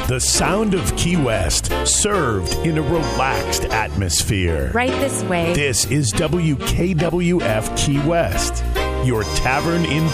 The sound of Key West, served in a relaxed atmosphere. Right this way. This is WKWF Key West, your tavern in